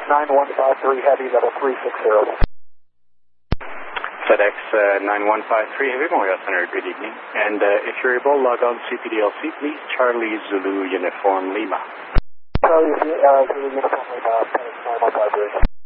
9153 Heavy, level 360. FedEx 9153 Heavy, Montreal Center, good evening. And if you're able, log on CPDLC, please. Charlie Zulu Uniform Lima. Charlie Zulu Uniform Lima, FedEx 9153.